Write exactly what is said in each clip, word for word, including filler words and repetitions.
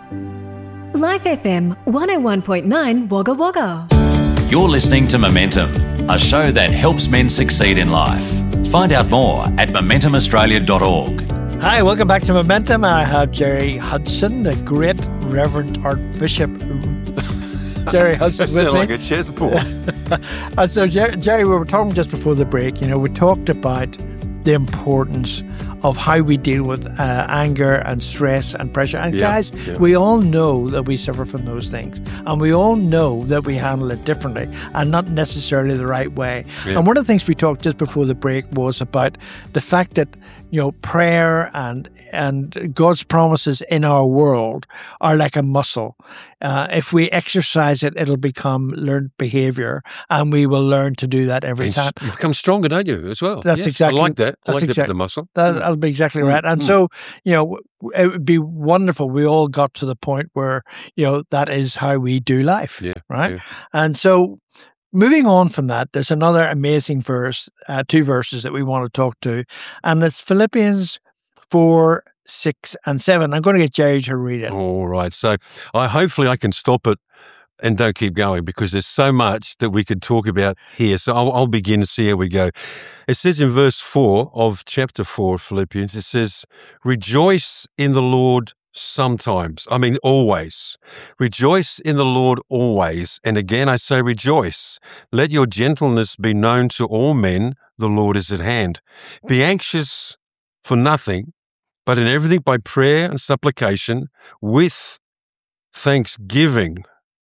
Life F M one oh one point nine Wagga Wagga. You're listening to Momentum, a show that helps men succeed in life. Find out more at momentum australia dot org. Hi, welcome back to Momentum. I have Gerry Hudson, the great Reverend Archbishop Gerry Hudson with sound me. like a chess ball. And so, Gerry, Gerry, we were talking just before the break. You know, we talked about the importance of how we deal with uh, anger and stress and pressure. And Yeah, guys, yeah. we all know that we suffer from those things. And we all know that we handle it differently and not necessarily the right way. Yeah. And one of the things we talked just before the break was about the fact that, you know, prayer and and God's promises in our world are like a muscle. Uh, if we exercise it, it'll become learned behavior, and we will learn to do that every And time. You become stronger, don't you, as well? That's Yes, exactly- I like that. I that's like the- exact- the muscle. That, that'll be exactly right. And mm. so, you know, it would be wonderful. We all got to the point where, you know, that is how we do life. Yeah, Right. yeah. And so, moving on from that, there's another amazing verse, uh, two verses that we want to talk to, and it's Philippians four, six, and seven. I'm going to get Gerry to read it. All right. So I hopefully I can stop it and don't keep going because there's so much that we could talk about here. So I'll, I'll begin to see how we go. It says in verse four of chapter four of Philippians, it says, rejoice in the Lord sometimes. I mean, always. Rejoice in the Lord always. And again, I say rejoice. Let your gentleness be known to all men. The Lord is at hand. Be anxious for nothing, but in everything by prayer and supplication with thanksgiving.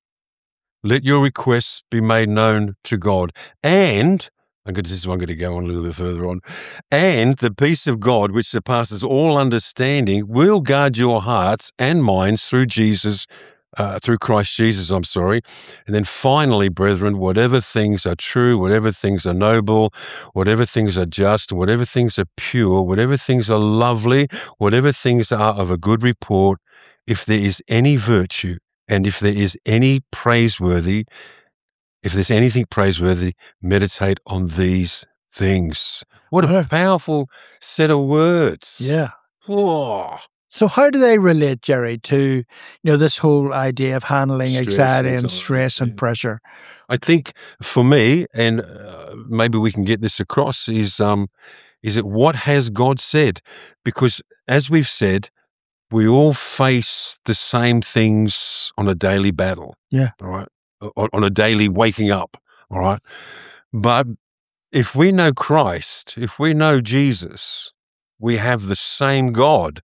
Let your requests be made known to God. And, I'm going to, this is I'm going to go on a little bit further on, and the peace of God, which surpasses all understanding, will guard your hearts and minds through Jesus, uh, through Christ Jesus, I'm sorry. And then finally, brethren, whatever things are true, whatever things are noble, whatever things are just, whatever things are pure, whatever things are lovely, whatever things are of a good report, if there is any virtue, and if there is any praiseworthy, if there's anything praiseworthy, meditate on these things. What a powerful set of words. Yeah. Whoa. So how do they relate, Gerry, to, you know, this whole idea of handling Stress, anxiety and anxiety, stress and yeah. pressure? I think for me, and uh, maybe we can get this across, is um, is it what has God said? Because as we've said, we all face the same things on a daily battle. Yeah. All right. On, on a daily waking up. All right. But if we know Christ, if we know Jesus, we have the same God.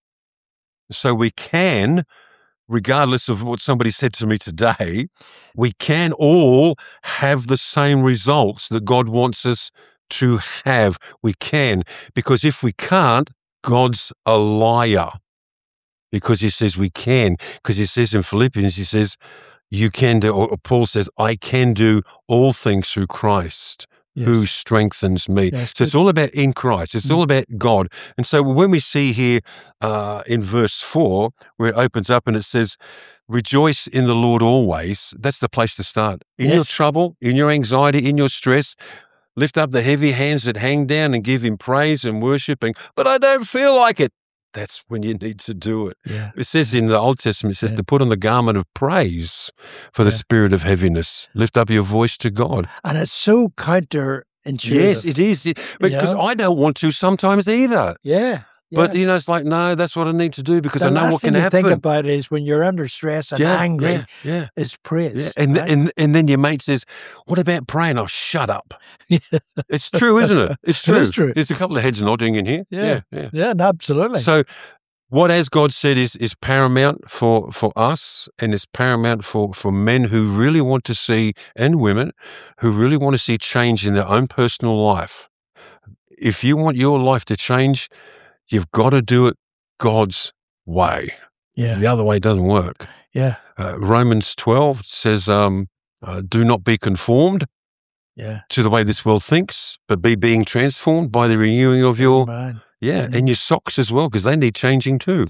So we can, regardless of what somebody said to me today, we can all have the same results that God wants us to have. We can, because if we can't, God's a liar. Because he says we can, because he says in Philippians, he says, you can do, or Paul says, I can do all things through Christ Yes. who strengthens me. Yes, So it's all about in Christ. It's Mm. all about God. And so when we see here uh, in verse four, where it opens up and it says, rejoice in the Lord always, that's the place to start. In your Yes. trouble, in your anxiety, in your stress, lift up the heavy hands that hang down and give him praise and worshiping. But I don't feel like it. That's when you need to do it. Yeah. It says in the Old Testament, it says Yeah. to put on the garment of praise for the Yeah. spirit of heaviness. Lift up your voice to God. And it's so counterintuitive. Yes, it is. It- but because Yeah. I don't want to sometimes either. Yeah. But, yeah. you know, it's like, no, that's what I need to do because the I know last what thing can you happen. think about is when you're under stress and yeah, angry, yeah, yeah. is praise. Yeah. And, right? and and then your mate says, what about praying? Oh, shut up. It's true, isn't it? It's It true. is true. There's a couple of heads nodding in here. Yeah. Yeah, yeah. yeah, no, absolutely. So what, as God said, is is paramount for, for us, and it's paramount for, for men who really want to see, and women who really want to see change in their own personal life. If you want your life to change, you've got to do it God's way. yeah, The other way doesn't work. yeah, Uh, Romans twelve says, um, uh, do not be conformed yeah. to the way this world thinks, but be being transformed by the renewing of your, Man. yeah, Mhm. and your socks as well, because they need changing too.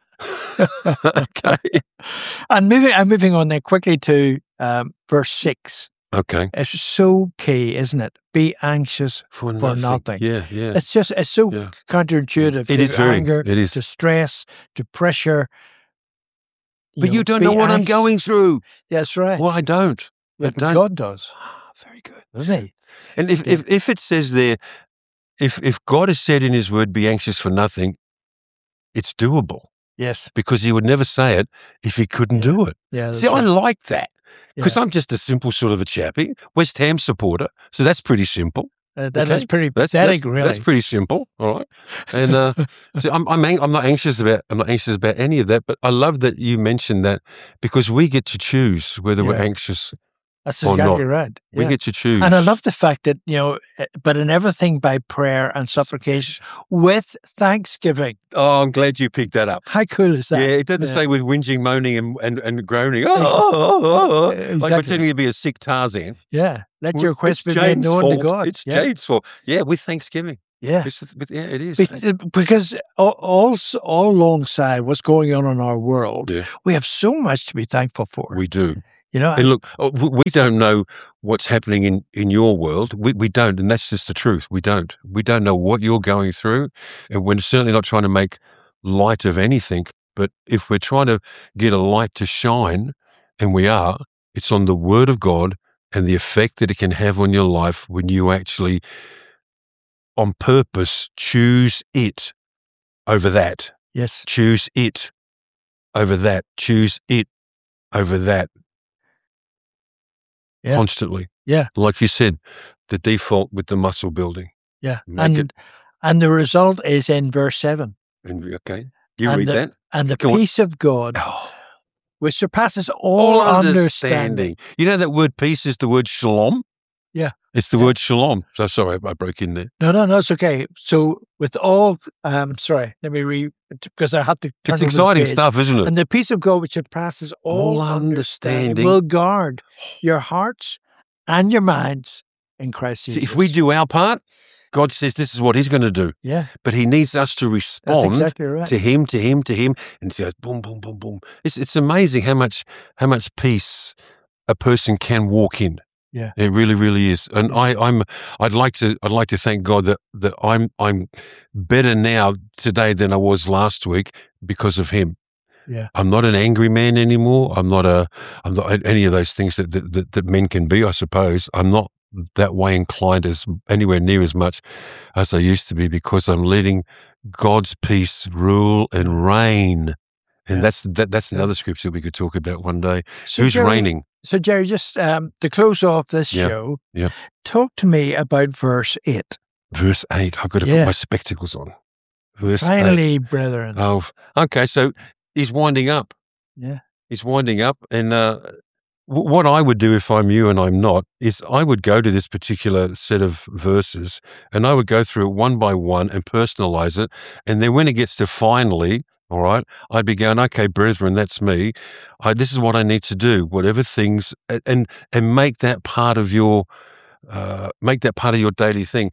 Okay. And moving, I'm moving on there quickly to um, verse six. Okay. It's so key, isn't it? Be anxious For for nothing. nothing. Yeah, yeah. It's just, it's so Yeah. counterintuitive It to is very- anger, it is. to stress, to pressure. But you, know, don't be know what I'm anxious. going through. That's right. Well, I don't. Yeah, I but don't. God does, Ah, very good. doesn't He? And if, Yeah. if, if it says there, if, if God has said in his word, be anxious for nothing, it's doable Yes. because he would never say it if he couldn't Yeah. do it. Yeah. That's See, I right. like that because Yeah. I'm just a simple sort of a chappie, West Ham supporter. So that's pretty simple. Uh, that Okay. is pretty That's, pathetic, that's, really. that's pretty simple. All right. And uh, so I'm, I'm, ang- I'm not anxious about, I'm not anxious about any of that, but I love that you mentioned that because we get to choose whether we're Yeah. anxious That's or exactly not. right. We Yeah. get to choose. And I love the fact that, you know, eh, but in everything by prayer and supplication with thanksgiving. Oh, I'm glad you picked that up. How cool is that? Yeah, it doesn't Yeah. say with whinging, moaning, and, and, and groaning. Oh, oh, oh, oh, oh. Exactly. Like pretending to be a sick Tarzan. Yeah. Let Well, your request it's be made James' known fault. to God. It's yeah. James' fault. Yeah, with Thanksgiving. Yeah. It's, but yeah, it is. Be- Because all, all, all alongside what's going on in our world, Yeah. we have so much to be thankful for. We do. you know, And look, oh, w- we don't know what's happening in, in your world. We we don't, and that's just the truth. We don't. We don't know what you're going through, and we're certainly not trying to make light of anything. But if we're trying to get a light to shine, and we are, it's on the Word of God and the effect that it can have on your life when you actually, on purpose, choose it over that. yes, Choose it over that. Choose it over that. Yeah. Constantly. Yeah. Like you said, the default with the muscle building. yeah, Make and it- and the result is in verse seven, And okay, you And read the- that. and the Go on. peace of God, Oh, which surpasses all, all understanding. understanding. You know that word peace is the word shalom? Yeah. It's the Yeah. word shalom. So sorry, I broke in there. No, no, no, it's okay. So with all, um, sorry, let me read because I had to. Turn It's over the exciting page. stuff, isn't it? And the peace of God, which surpasses all, All understanding, understanding. will guard your hearts and your minds in Christ See, Jesus. if we do our part, God says this is what he's going to do. yeah, But he needs us to that's respond exactly right. to him, to him, to him, and it goes boom, boom, boom, boom. It's it's amazing how much how much peace a person can walk in. Yeah. It really, really is. And I, I'm I'd like to I'd like to thank God that that I'm I'm better now today than I was last week because of him. Yeah. I'm not an angry man anymore. I'm not a I'm not any of those things that that, that, that men can be, I suppose. I'm not that way inclined as anywhere near as much as I used to be because I'm letting God's peace rule and reign. And Yeah. that's that, that's Yeah. another scripture we could talk about one day. So Who's Jerry- reigning? So Jerry, just um, to close off this Yeah, show, yeah. talk to me about verse eight. Verse eight. I've got to Yeah. put my spectacles on. Verse eight. Finally, brethren. Oh, okay. So he's winding up. yeah, He's winding up. And uh, w- what I would do if I'm you and I'm not is I would go to this particular set of verses and I would go through it one by one and personalize it. And then when it gets to finally, all right, I'd be going, okay, brethren, that's me. I, this is what I need to do. Whatever things, and and, and make that part of your, uh, make that part of your daily thing.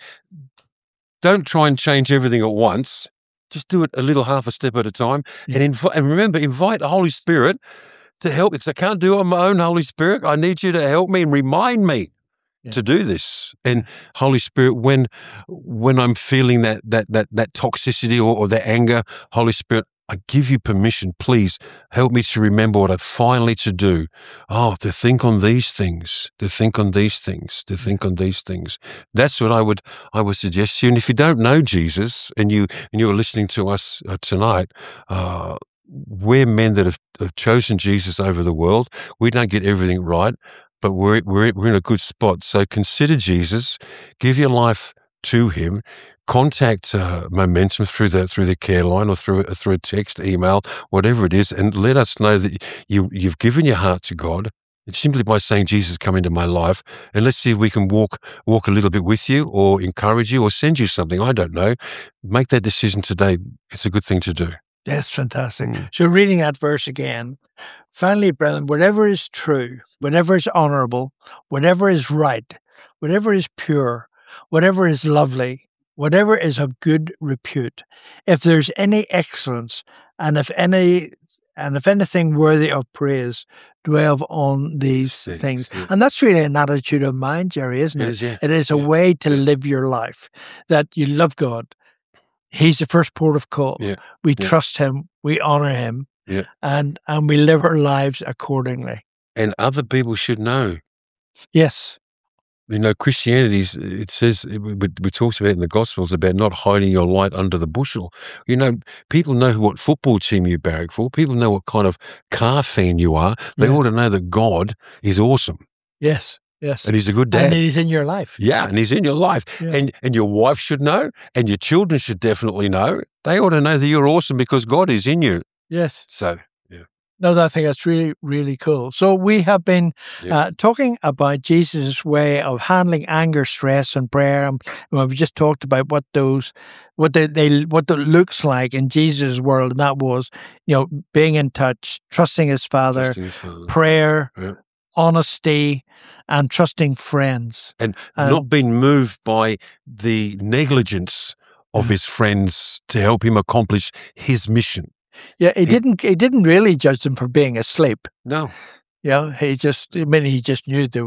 Don't try and change everything at once. Just do it a little half a step at a time. Yeah. And invi- and remember, invite the Holy Spirit to help because I can't do it on my own, Holy Spirit. I need you to help me and remind me Yeah. to do this. And Holy Spirit, when when I'm feeling that that that that toxicity or, or that anger, Holy Spirit, I give you permission. Please help me to remember what I finally to do. Oh, to think on these things, to think on these things, to think on these things. That's what I would I would suggest to you. And if you don't know Jesus and you and you're listening to us uh, tonight, uh, we're men that have, have chosen Jesus over the world. We don't get everything right, but we're we're we're in a good spot. So consider Jesus, give your life to him. Contact uh, Momentum through the through the care line or through through a text, email, whatever it is, and let us know that you you've given your heart to God. It's simply by saying, "Jesus, come into my life," and let's see if we can walk walk a little bit with you, or encourage you, or send you something. I don't know. Make that decision today. It's a good thing to do. that's fantastic. Mm. So reading that verse again, finally, brethren, whatever is true, whatever is honorable, whatever is right, whatever is pure, whatever is lovely, whatever is of good repute, if there's any excellence, and if any, and if anything worthy of praise, dwell on these Things, things. yeah. And that's really an attitude of mind, Jerry, isn't It it? is, yeah. It is a Yeah. way to live your life, that you love God. He's the first port of call. Yeah. We Yeah. trust him. We honor him. Yeah. and and we live our lives accordingly. And other people should know. Yes. You know, Christianity, it says, it, we, we talks about in the Gospels about not hiding your light under the bushel. You know, people know what football team you barrack for. People know what kind of car fan you are. They Yeah. ought to know that God is awesome Yes. Yes. and he's a good dad. And he's in your life. Yeah, and he's in your life. Yeah. And and your wife should know, and your children should definitely know. They ought to know that you're awesome because God is in you. Yes. So, No, I think that's really, really cool. So we have been Yeah. uh, talking about Jesus' way of handling anger, stress, and prayer. And well, we just talked about what those, what they, they what it looks like in Jesus' world, and that was, you know, being in touch, trusting His Father, trusting his Father. prayer, Yeah. honesty, and trusting friends. And Um, not being moved by the negligence of Mhm. his friends to help him accomplish his mission. Yeah, he He- didn't. He didn't really judge them for being asleep. No. You know, he just. I mean, he just knew they